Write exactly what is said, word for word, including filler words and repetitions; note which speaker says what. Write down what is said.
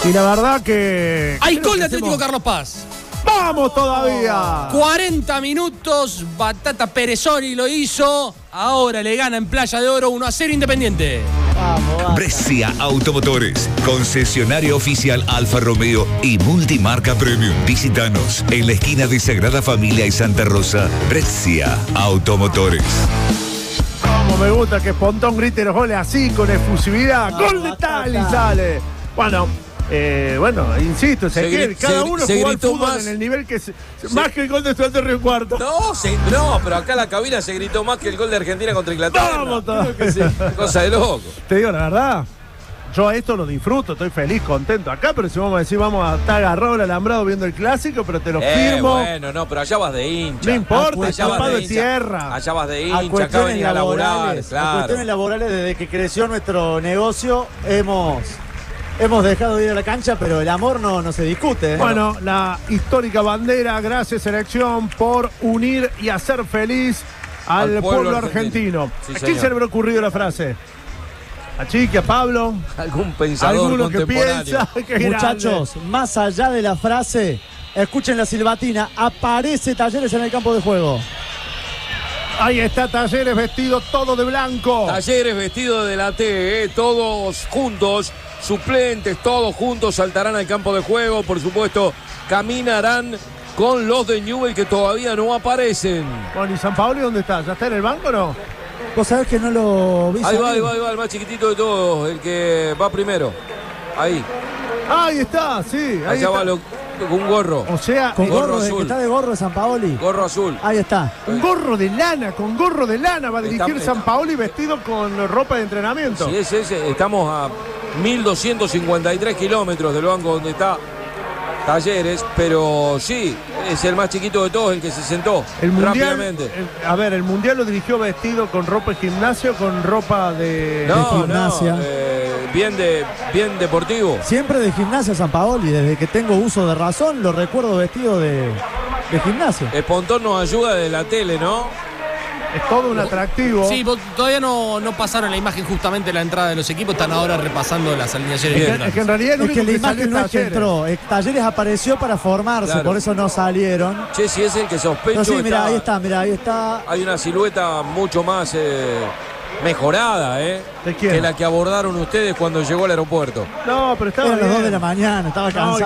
Speaker 1: Y la verdad que...
Speaker 2: ¡Hay gol de Atlético Carlos Paz!
Speaker 1: ¡Vamos todavía!
Speaker 2: cuarenta minutos, Batata Perezoni lo hizo. Ahora le gana en Playa de Oro uno a cero Independiente.
Speaker 3: Vamos, Brescia Automotores, concesionario oficial Alfa Romeo y multimarca Premium. Visítanos en la esquina de Sagrada Familia y Santa Rosa. Brescia Automotores.
Speaker 1: Como me gusta que Pontón grite los goles así, con efusividad.
Speaker 3: No,
Speaker 1: ¡Gol de tal! Y sale. Bueno, eh, bueno, insisto, se
Speaker 4: Se,
Speaker 1: cada
Speaker 4: se,
Speaker 1: uno
Speaker 4: se
Speaker 1: jugó al
Speaker 4: gritó
Speaker 1: fútbol
Speaker 4: más
Speaker 1: en el nivel que se, más que el gol de Estudiantes Río Cuarto.
Speaker 4: No, se, no, pero acá la cabina se gritó más que el gol de Argentina contra Inglaterra.
Speaker 1: Vamos todavía.
Speaker 4: Sí, cosa de loco.
Speaker 1: Te digo la verdad, yo esto lo disfruto, estoy feliz, contento acá, pero si vamos a decir, vamos a estar agarrado el alambrado viendo el clásico, pero te lo
Speaker 4: Eh,
Speaker 1: firmo.
Speaker 4: bueno, no, pero allá vas de hincha.
Speaker 1: No importa,
Speaker 4: allá vas
Speaker 1: tapado
Speaker 4: de
Speaker 1: de
Speaker 4: hincha.
Speaker 1: tierra.
Speaker 4: Allá vas de
Speaker 5: A
Speaker 4: hincha, acá
Speaker 5: cuestiones
Speaker 4: venís a laburar,
Speaker 5: laborales, a
Speaker 4: claro.
Speaker 5: cuestiones laborales, desde que creció nuestro negocio, hemos, hemos dejado de ir a la cancha, pero el amor no, no se discute. ¿eh?
Speaker 1: Bueno, la histórica bandera, gracias selección por unir y hacer feliz al,
Speaker 4: Al
Speaker 1: pueblo,
Speaker 4: pueblo
Speaker 1: argentino.
Speaker 4: argentino. Sí,
Speaker 1: ¿A quién
Speaker 4: señor.
Speaker 1: se le habrá ocurrido la frase? ¿A Chiqui, a Pablo?
Speaker 4: Algún pensador
Speaker 1: Alguno que
Speaker 4: contemporáneo.
Speaker 1: piensa que
Speaker 5: Muchachos, más allá de la frase, escuchen la silbatina, aparece Talleres en el campo de juego.
Speaker 1: Ahí está Talleres vestido todo de blanco.
Speaker 4: Talleres vestido de la T, eh, todos juntos, suplentes, todos juntos saltarán al campo de juego, por supuesto, caminarán con los de Newell que todavía no aparecen.
Speaker 1: Bueno, ¿y San Paoli dónde está? ¿Ya está en el banco o no?
Speaker 5: Vos sabés que no lo vi.
Speaker 4: Ahí va,
Speaker 5: salir.
Speaker 4: ahí va, ahí va, el más chiquitito de todos, el que va primero. Ahí,
Speaker 1: Ahí está, sí. Ahí
Speaker 4: allá
Speaker 1: está.
Speaker 4: va lo- con un gorro,
Speaker 1: O sea,
Speaker 5: Con
Speaker 1: eh,
Speaker 4: gorro
Speaker 5: gorro, de
Speaker 4: azul.
Speaker 5: que está de gorro de San Paoli.
Speaker 4: gorro azul.
Speaker 5: Ahí está.
Speaker 1: un gorro de lana, con gorro de lana va a dirigir
Speaker 4: Está-
Speaker 1: San Paoli vestido con ropa de entrenamiento.
Speaker 4: Si es ese, estamos a mil doscientos cincuenta y tres kilómetros del banco donde está Talleres, pero sí, es el más chiquito de todos, el que se sentó
Speaker 1: El mundial,
Speaker 4: rápidamente.
Speaker 1: el- a ver, el mundial lo dirigió vestido con ropa de gimnasio, con ropa de...
Speaker 5: de
Speaker 4: No,
Speaker 5: gimnasia.
Speaker 4: no, eh, bien, de, bien deportivo.
Speaker 5: Siempre de gimnasia San Paoli, desde que tengo uso de razón, lo recuerdo vestido de, de gimnasia.
Speaker 4: Espontón nos ayuda de la tele, ¿no?
Speaker 1: Es todo un atractivo.
Speaker 2: Sí, vos- todavía no, no pasaron la imagen justamente de la entrada de los equipos, están ahora repasando las alineaciones.
Speaker 1: Es que,
Speaker 2: titulares.
Speaker 1: es que en realidad el
Speaker 5: Es
Speaker 1: único
Speaker 5: que la
Speaker 1: que salió
Speaker 5: imagen no es que
Speaker 1: Talleres.
Speaker 5: entró, eh, Talleres apareció para formarse,
Speaker 4: Claro.
Speaker 5: por eso no salieron.
Speaker 4: Che, si es el que sospecho.
Speaker 5: Pero sí, mira,
Speaker 4: está-
Speaker 5: ahí está, mira, ahí está.
Speaker 4: Hay una silueta mucho más eh, mejorada, ¿eh?
Speaker 1: ¿De quién?
Speaker 4: Que la que abordaron ustedes cuando llegó al aeropuerto.
Speaker 1: No, pero estaba
Speaker 5: Eran las
Speaker 1: bien.
Speaker 5: dos de la mañana, estaba
Speaker 1: No,
Speaker 5: cansado.